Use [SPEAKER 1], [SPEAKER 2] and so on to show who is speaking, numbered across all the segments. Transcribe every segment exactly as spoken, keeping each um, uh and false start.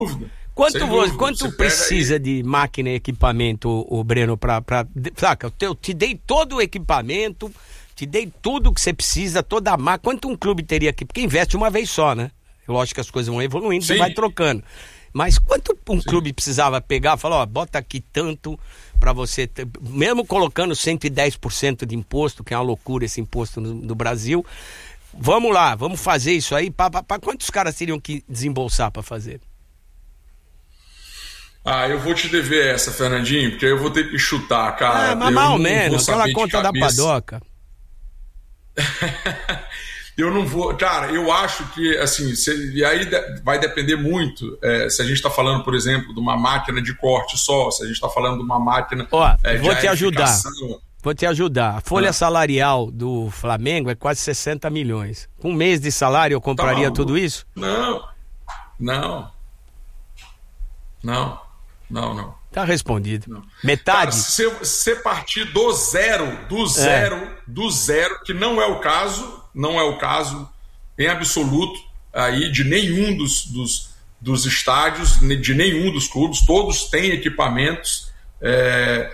[SPEAKER 1] Quanto,
[SPEAKER 2] Sem
[SPEAKER 1] você,
[SPEAKER 2] dúvida.
[SPEAKER 1] quanto
[SPEAKER 2] Você
[SPEAKER 1] precisa
[SPEAKER 2] aí...
[SPEAKER 1] de máquina e equipamento, o Breno, pra, pra, saca, eu te, eu te dei todo o equipamento, te dei tudo que você precisa, toda a máquina. Quanto um clube teria que... Porque investe uma vez só, né? Lógico que as coisas vão evoluindo,
[SPEAKER 2] Sim.
[SPEAKER 1] você vai trocando. Mas quanto um
[SPEAKER 2] Sim.
[SPEAKER 1] clube precisava pegar, falar, ó, bota aqui tanto para você, ter, mesmo colocando cento e dez por cento de imposto, que é uma loucura esse imposto no, no Brasil, vamos lá, vamos fazer isso aí, para quantos caras teriam que desembolsar para fazer?
[SPEAKER 2] Ah, eu vou te dever essa, Fernandinho, porque eu vou ter que chutar, cara.
[SPEAKER 1] Ah, mas mal menos, aquela conta da padoca.
[SPEAKER 2] Eu não vou... Cara, eu acho que, assim, se, e aí vai depender muito, é, se a gente está falando, por exemplo, de uma máquina de corte só, se a gente está falando de uma máquina...
[SPEAKER 1] Ó,
[SPEAKER 2] é,
[SPEAKER 1] vou
[SPEAKER 2] de
[SPEAKER 1] te ajudar.
[SPEAKER 2] aerificação.
[SPEAKER 1] Vou te ajudar. A folha
[SPEAKER 2] Ah.
[SPEAKER 1] salarial do Flamengo é quase sessenta milhões. Com um mês de salário eu compraria
[SPEAKER 2] Tá,
[SPEAKER 1] tudo isso?
[SPEAKER 2] Não, não, não, não, não.
[SPEAKER 1] Tá respondido.
[SPEAKER 2] Não.
[SPEAKER 1] Metade?
[SPEAKER 2] Cara, se você partir do zero, do zero, é. do zero, que não é o caso, não é o caso em absoluto aí de nenhum dos, dos, dos estádios, de nenhum dos clubes, todos têm equipamentos. É,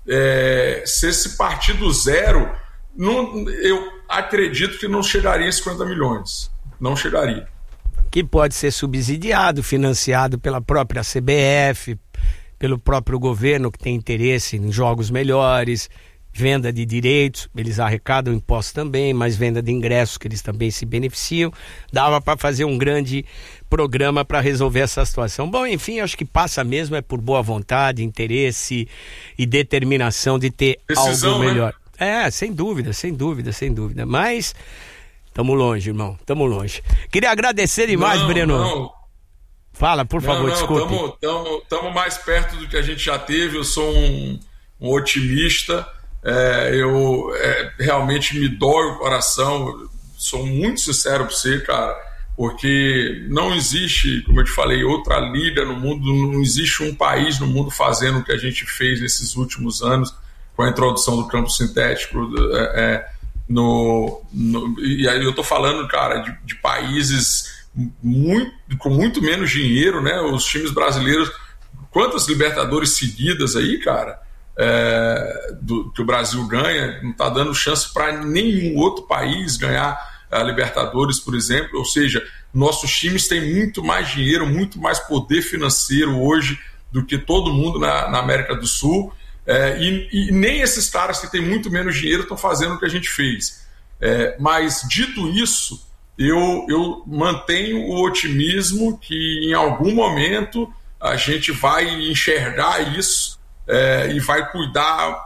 [SPEAKER 2] é, se se partir do zero, não, eu acredito que não chegaria a cinquenta milhões. Não chegaria.
[SPEAKER 1] Que pode ser subsidiado, financiado pela própria C B F, pelo próprio governo que tem interesse em jogos melhores, venda de direitos, eles arrecadam impostos também, mas venda de ingressos que eles também se beneficiam. Dava para fazer um grande programa para resolver essa situação. Bom, enfim, acho que passa mesmo é por boa vontade, interesse e determinação de ter Decisão, algo melhor. Né? É, sem dúvida, sem dúvida, sem dúvida. Mas tamo longe, irmão, tamo longe. Queria agradecer demais,
[SPEAKER 2] não,
[SPEAKER 1] Breno.
[SPEAKER 2] Não.
[SPEAKER 1] Fala, por
[SPEAKER 2] não,
[SPEAKER 1] favor,
[SPEAKER 2] não,
[SPEAKER 1] desculpe.
[SPEAKER 2] Estamos mais perto do que a gente já teve. Eu sou um, um otimista. É, eu é, realmente me dói o coração. Eu sou muito sincero para você, cara, porque não existe, como eu te falei, outra liga no mundo, não existe um país no mundo fazendo o que a gente fez nesses últimos anos com a introdução do campo sintético. É, é, no, no, e aí eu estou falando, cara, de, de países muito, com muito menos dinheiro, né? Os times brasileiros, quantas Libertadores seguidas aí, cara, é, do, que o Brasil ganha, não está dando chance para nenhum outro país ganhar a Libertadores, por exemplo. Ou seja, nossos times têm muito mais dinheiro, muito mais poder financeiro hoje do que todo mundo na, na América do Sul, é, e, e nem esses caras que têm muito menos dinheiro estão fazendo o que a gente fez. É, mas, dito isso, eu, eu mantenho o otimismo que em algum momento a gente vai enxergar isso é, e vai cuidar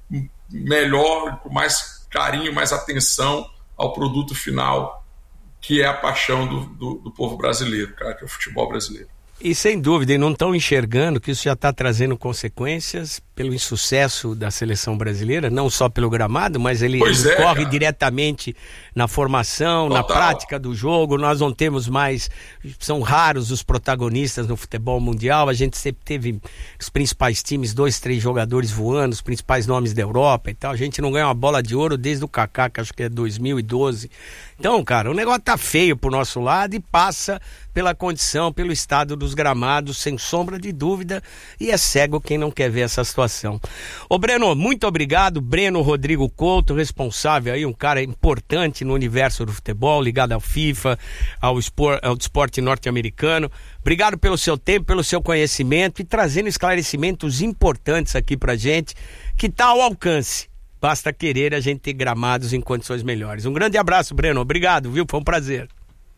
[SPEAKER 2] melhor, com mais carinho, mais atenção ao produto final, que é a paixão do, do, do povo brasileiro, cara, que é o futebol brasileiro.
[SPEAKER 1] E sem dúvida, e não estão enxergando que isso já está trazendo consequências pelo insucesso da seleção brasileira, não só pelo gramado, mas ele, ele é, corre cara. diretamente na formação, Total. na prática do jogo. Nós não temos mais, são raros os protagonistas no futebol mundial. A gente sempre teve os principais times, dois, três jogadores voando, os principais nomes da Europa e tal. A gente não ganha uma bola de ouro desde o Kaká, que acho que é dois mil e doze. Então, cara, o negócio tá feio pro nosso lado e passa pela condição, pelo estado dos gramados, sem sombra de dúvida, e é cego quem não quer ver essa situação. Ô Breno, muito obrigado. Breno Rodrigo Couto, responsável aí, um cara importante no universo do futebol, ligado ao FIFA, ao, espor, ao esporte norte-americano. Obrigado pelo seu tempo, pelo seu conhecimento e trazendo esclarecimentos importantes aqui pra gente, que tá ao alcance. Basta querer a gente ter gramados em condições melhores. Um grande abraço, Breno. Obrigado, viu? Foi um prazer.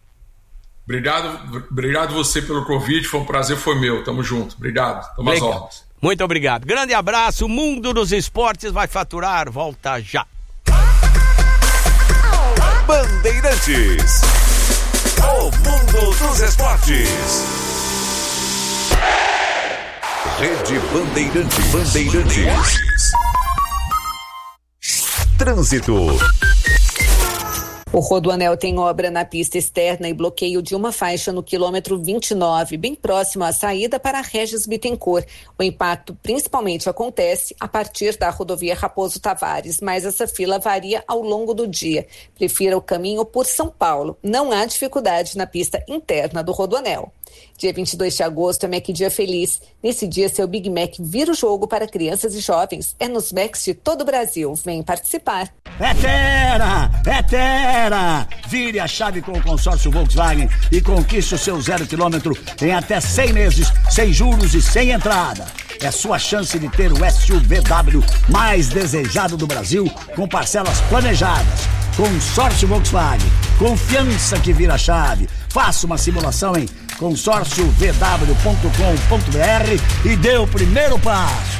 [SPEAKER 2] Obrigado, obrigado você pelo convite. Foi um prazer, foi meu. Tamo junto. Obrigado. Tamo às ordens.
[SPEAKER 1] Muito obrigado. Grande abraço. O mundo dos esportes vai faturar. Volta já.
[SPEAKER 3] Bandeirantes. O mundo dos esportes. Rede Bandeirantes. Bandeirantes. Trânsito.
[SPEAKER 4] O Rodoanel tem obra na pista externa e bloqueio de uma faixa no quilômetro vinte e nove, bem próximo à saída para Regis Bittencourt. O impacto principalmente acontece a partir da rodovia Raposo Tavares, mas essa fila varia ao longo do dia. Prefira o caminho por São Paulo. Não há dificuldade na pista interna do Rodoanel. Dia vinte e dois de agosto é Mac Dia Feliz. Nesse dia, seu Big Mac vira o jogo para crianças e jovens. É nos Macs de todo o Brasil. Vem participar.
[SPEAKER 5] É Terra! É Terra! Vire a chave com o consórcio Volkswagen e conquiste o seu zero quilômetro em até cem meses, sem juros e sem entrada. É sua chance de ter o S U V W mais desejado do Brasil, com parcelas planejadas. Consórcio Volkswagen. Confiança que vira chave. Faça uma simulação em consórcio v w ponto com ponto b r e dê o primeiro passo.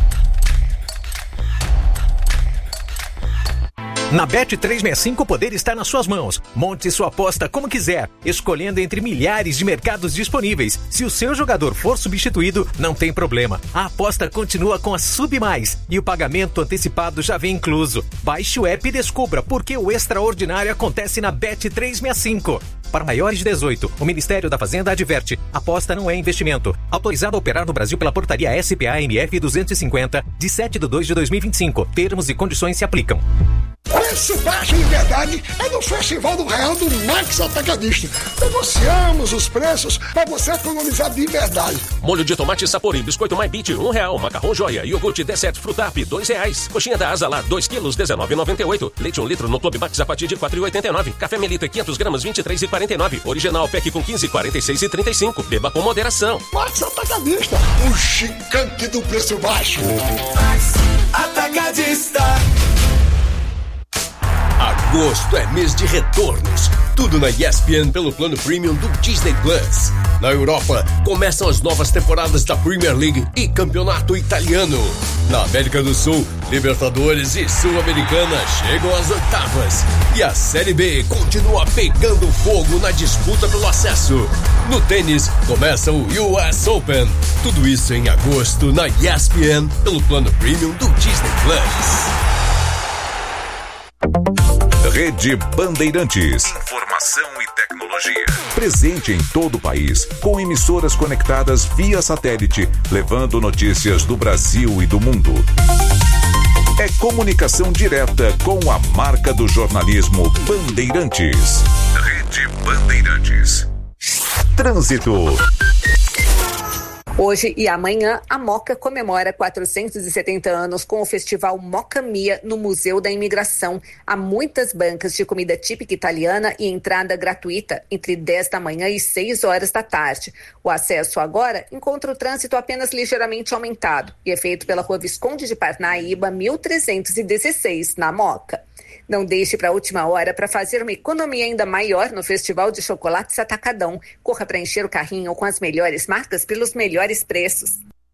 [SPEAKER 6] Na Bet trezentos e sessenta e cinco o poder está nas suas mãos. Monte sua aposta como quiser, escolhendo entre milhares de mercados disponíveis. Se o seu jogador for substituído, não tem problema. A aposta continua com a Sub Mais e o pagamento antecipado já vem incluso. Baixe o app e descubra por que o extraordinário acontece na Bet trezentos e sessenta e cinco. Para maiores de dezoito, o Ministério da Fazenda adverte: aposta não é investimento. Autorizado a operar no Brasil pela portaria S P A M F duzentos e cinquenta, de sete de dois de dois mil e vinte e cinco. Termos e condições se aplicam.
[SPEAKER 7] Preço baixo de verdade é no Festival do Real do Max Atacadista. Negociamos os preços para você economizar de verdade.
[SPEAKER 8] Molho de tomate Sapori, biscoito My Beat, um real. Macarrão Joia, iogurte Desset Frutap, dois reais. Coxinha da Asa Lar, dois quilos, dezenove reais e noventa e oito. Leite um litro no Clube Max a partir de quatro reais e oitenta e nove. Café Melita, quinhentos gramas, vinte e três reais e quarenta e nove. Original Pack com quinze, quarenta e seis reais e trinta e cinco. Beba com moderação.
[SPEAKER 7] Max Atacadista, o gigante do preço baixo.
[SPEAKER 3] Max Atacadista. Agosto é mês de retornos. Tudo na E S P N pelo plano premium do Disney Plus. Na Europa, começam as novas temporadas da Premier League e Campeonato Italiano. Na América do Sul, Libertadores e Sul-Americana chegam às oitavas. E a Série B continua pegando fogo na disputa pelo acesso. No tênis, começa o U S Open. Tudo isso em agosto na E S P N pelo plano premium do Disney Plus. Rede Bandeirantes. Informação e tecnologia. Presente em todo o país, com emissoras conectadas via satélite, levando notícias do Brasil e do mundo. É comunicação direta com a marca do jornalismo Bandeirantes. Rede Bandeirantes. Trânsito.
[SPEAKER 4] Hoje e amanhã, a Moca comemora quatrocentos e setenta anos com o festival Moca Mia no Museu da Imigração. Há muitas bancas de comida típica italiana e entrada gratuita entre dez da manhã e seis horas da tarde. O acesso agora encontra o trânsito apenas ligeiramente aumentado e é feito pela Rua Visconde de Parnaíba, mil trezentos e dezesseis, na Moca. Não deixe para a última hora para fazer uma economia ainda maior no Festival de Chocolates Atacadão. Corra para encher o carrinho com as melhores marcas pelos melhores preços.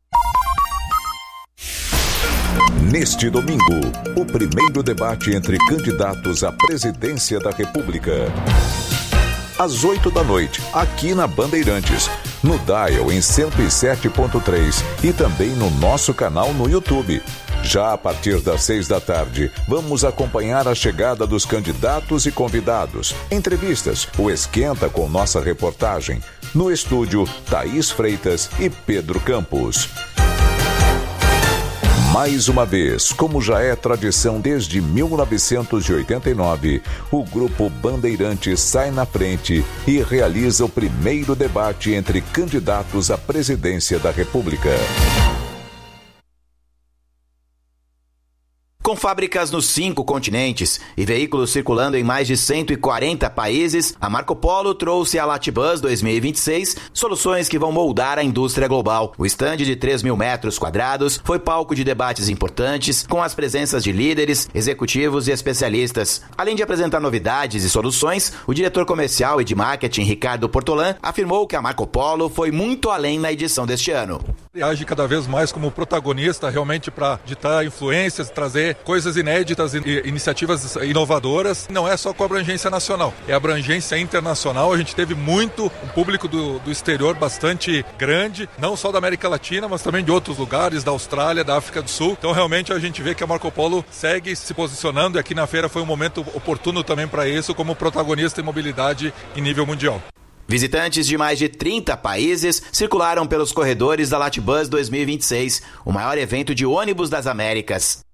[SPEAKER 3] Neste domingo, o primeiro debate entre candidatos à presidência da República. Às oito da noite, aqui na Bandeirantes, no Dial em cento e sete ponto três e também no nosso canal no YouTube. Já a partir das seis da tarde, vamos acompanhar a chegada dos candidatos e convidados. Entrevistas, o Esquenta com nossa reportagem. No estúdio, Thaís Freitas e Pedro Campos. Mais uma vez, como já é tradição desde mil novecentos e oitenta e nove, o Grupo Bandeirantes sai na frente e realiza o primeiro debate entre candidatos à presidência da República.
[SPEAKER 9] Com fábricas nos cinco continentes e veículos circulando em mais de cento e quarenta países, a Marco Polo trouxe a Latibus dois mil e vinte e seis soluções que vão moldar a indústria global. O estande de três mil metros quadrados foi palco de debates importantes, com as presenças de líderes, executivos e especialistas. Além de apresentar novidades e soluções, o diretor comercial e de marketing, Ricardo Portolan, afirmou que a Marco Polo foi muito além na edição deste ano.
[SPEAKER 10] Age cada vez mais como protagonista realmente para ditar influências, trazer coisas inéditas e iniciativas inovadoras. Não é só com a abrangência nacional, é a abrangência internacional. A gente teve muito um público do, do exterior bastante grande, não só da América Latina, mas também de outros lugares, da Austrália, da África do Sul. Então realmente a gente vê que a Marco Polo segue se posicionando e aqui na feira foi um momento oportuno também para isso, como protagonista em mobilidade em nível mundial.
[SPEAKER 9] Visitantes de mais de trinta países circularam pelos corredores da Latibus dois mil e vinte e seis, o maior evento de ônibus das Américas.